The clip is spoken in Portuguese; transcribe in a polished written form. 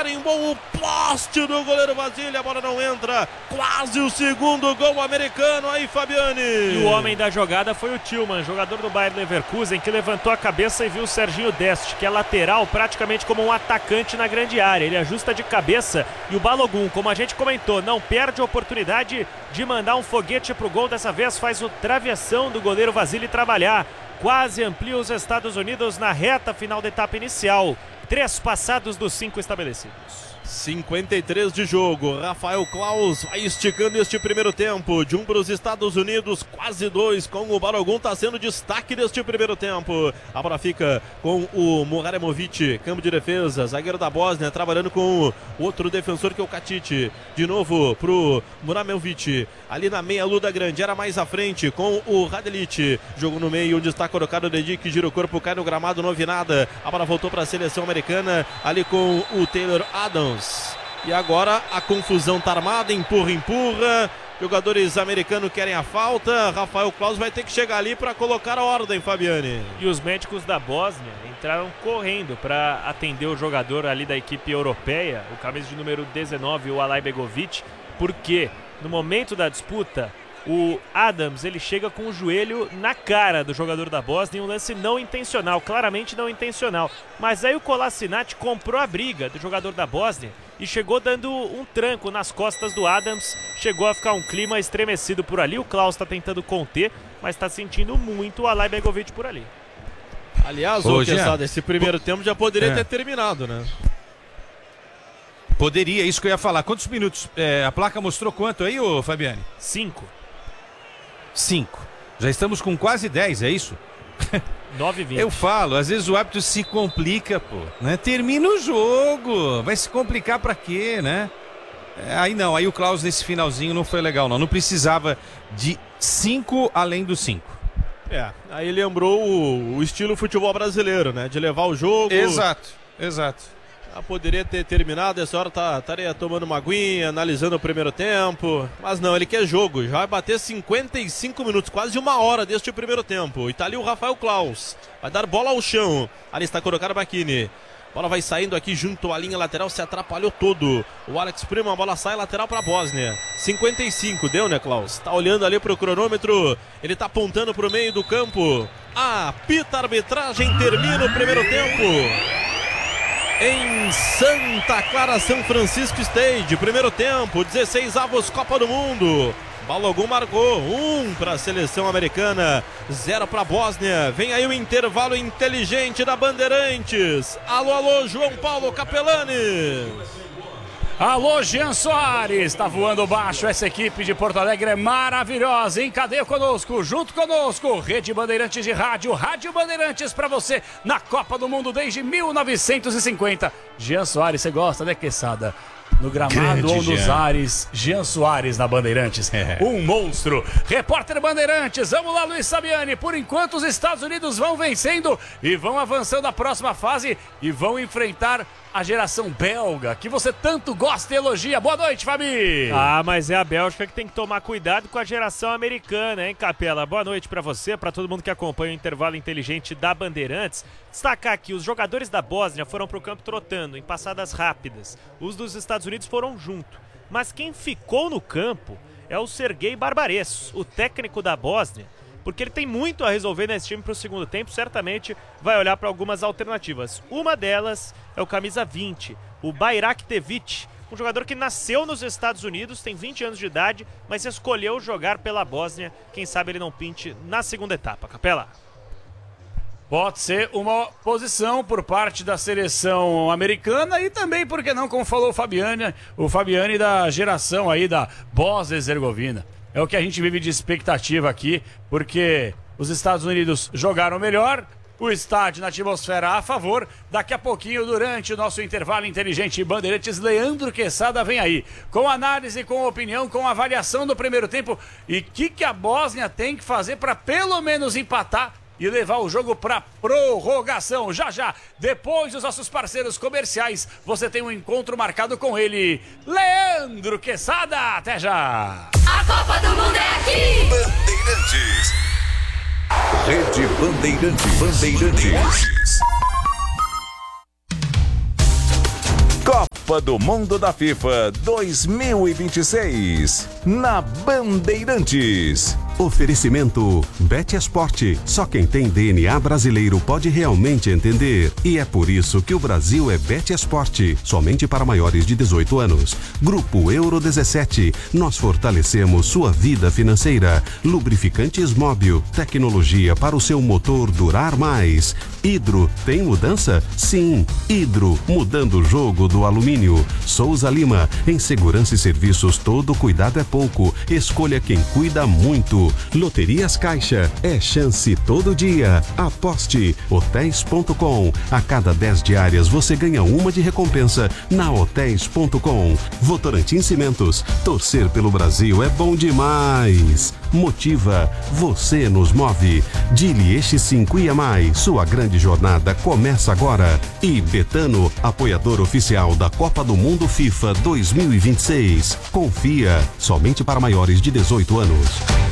carimbou o poste do goleiro Vasily, a bola não entra, quase o segundo gol americano aí, Fabiane. E o homem da jogada foi o Tillman, jogador do Bayer Leverkusen, que levantou a cabeça e viu o Serginho Dest, que é lateral, praticamente como um atacante na grande área. Ele ajusta de cabeça e o Balogun, como a gente comentou, não perde a oportunidade de mandar um foguete pro gol. Dessa vez faz o travessão do goleiro Vasily trabalhar. Quase amplia os Estados Unidos na reta final da etapa inicial. 3 passados dos 5 estabelecidos. 53 de jogo, Rafael Claus vai esticando este primeiro tempo, de 1 para os Estados Unidos, quase 2, com o Balogun, está sendo destaque deste primeiro tempo. A bola fica com o Muraremovic, campo de defesa, zagueiro da Bósnia, trabalhando com o outro defensor que é o Katic, de novo pro Muraremovic, ali na meia luda grande, era mais à frente com o Radelic, jogo no meio, onde está colocado o Dedic, gira o corpo, cai no gramado, não vi nada, a bola voltou para a seleção americana, ali com o Taylor Adams. E agora a confusão tá armada, empurra, jogadores americanos querem a falta, Rafael Claus vai ter que chegar ali para colocar a ordem, Fabiane. E os médicos da Bósnia entraram correndo para atender o jogador ali da equipe europeia, o camisa de número 19, o Alay Begovic, porque no momento da disputa o Adams, ele chega com o joelho na cara do jogador da Bósnia, um lance não intencional, claramente não intencional. Mas aí o Kolasinac comprou a briga do jogador da Bósnia e chegou dando um tranco nas costas do Adams. Chegou a ficar um clima estremecido por ali. O Klaus está tentando conter, mas está sentindo muito o Alay Begovic por ali. Aliás, esse primeiro tempo já poderia ter terminado, né? Poderia, isso que eu ia falar. Quantos minutos? A placa mostrou quanto aí, ô Fabiane? 5. Já estamos com quase 10, é isso? 9:20. Eu falo, às vezes o árbitro se complica, pô, né? Termina o jogo, vai se complicar pra quê, né? Aí o Klaus nesse finalzinho não foi legal, não precisava de 5 além dos 5. Aí lembrou o estilo futebol brasileiro, né? De levar o jogo. Exato. Poderia ter terminado, essa hora estaria tomando uma aguinha, analisando o primeiro tempo, mas não, ele quer jogo, já vai bater 55 minutos, quase 1 hora deste primeiro tempo, e tá ali o Rafael Claus, vai dar bola ao chão, ali está colocado o Bakini, bola vai saindo aqui junto à linha lateral, se atrapalhou todo, o Alex Prima, a bola sai lateral para a Bósnia, 55, deu, né, Klaus? Tá olhando ali pro cronômetro, ele tá apontando pro meio do campo, apita a arbitragem, termina o primeiro tempo. Em Santa Clara, São Francisco State, primeiro tempo, 16avos Copa do Mundo. Balogun marcou 1 para a seleção americana, 0 para a Bósnia. Vem aí o intervalo inteligente da Bandeirantes. Alô, João Paulo Capelani. Alô, Jean Soares, tá voando baixo, essa equipe de Porto Alegre é maravilhosa, em cadeia conosco, junto conosco, Rede Bandeirantes de Rádio, Rádio Bandeirantes pra você, na Copa do Mundo desde 1950. Jean Soares, você gosta, né, Quesada? No gramado grande ou nos Jean. Ares, Jean Soares na Bandeirantes, um monstro. Repórter Bandeirantes, vamos lá, Luiz Sabiani. Por enquanto os Estados Unidos vão vencendo e vão avançando à próxima fase e vão enfrentar a geração belga, que você tanto gosta e elogia. Boa noite, Fabi! Mas é a Bélgica que tem que tomar cuidado com a geração americana, hein, Capela? Boa noite pra você, pra todo mundo que acompanha o intervalo inteligente da Bandeirantes. Destacar aqui, os jogadores da Bósnia foram pro campo trotando, em passadas rápidas. Os dos Estados Unidos foram junto. Mas quem ficou no campo é o Sergei Barbares, o técnico da Bósnia, porque ele tem muito a resolver nesse time para o segundo tempo, certamente vai olhar para algumas alternativas. Uma delas é o camisa 20, o Bayraktevic, um jogador que nasceu nos Estados Unidos, tem 20 anos de idade, mas escolheu jogar pela Bósnia. Quem sabe ele não pinte na segunda etapa. Capela. Pode ser uma posição por parte da seleção americana e também, por que não, como falou o Fabiani da geração aí da Bósnia-Herzegovina. É o que a gente vive de expectativa aqui, porque os Estados Unidos jogaram melhor, o estádio na atmosfera a favor. Daqui a pouquinho, durante o nosso intervalo inteligente Bandeirantes, Leandro Quesada vem aí, com análise, com opinião, com avaliação do primeiro tempo e o que a Bósnia tem que fazer para pelo menos empatar e levar o jogo para prorrogação. Já, depois dos nossos parceiros comerciais, você tem um encontro marcado com ele, Leandro Quesada. Até já! A Copa do Mundo é aqui! Bandeirantes. Rede Bandeirantes. Copa do Mundo da FIFA 2026 na Bandeirantes. Oferecimento Bet Esporte. Só quem tem DNA brasileiro pode realmente entender. E é por isso que o Brasil é Bet Esporte. Somente para maiores de 18 anos. Grupo Euro 17. Nós fortalecemos sua vida financeira. Lubrificantes Móbil. Tecnologia para o seu motor durar mais. Hidro. Tem mudança? Sim. Hidro. Mudando o jogo do alumínio. Souza Lima. Em segurança e serviços, todo cuidado é pouco. Escolha quem cuida muito. Loterias Caixa, é chance todo dia. Aposte. Hotéis.com. A cada 10 diárias você ganha uma de recompensa na Hotéis.com. Votorantim Cimentos. Torcer pelo Brasil é bom demais. Motiva. Você nos move. Dilieste 5 IMAI. Sua grande jornada começa agora. E Betano, apoiador oficial da Copa do Mundo FIFA 2026. Confia. Somente para maiores de 18 anos.